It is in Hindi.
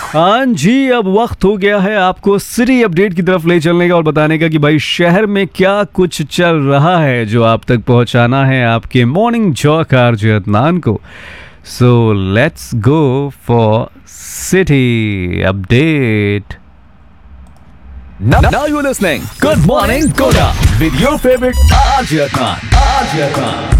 हाँ जी, अब वक्त हो गया है आपको सिटी अपडेट की तरफ ले चलने का और बताने का कि भाई शहर में क्या कुछ चल रहा है जो आप तक पहुंचाना है आपके मॉर्निंग जॉक आरजे अदनान को। So let's go for city update. Now you're listening. Good morning, Koda. With your favorite RJ Khan. RJ Khan.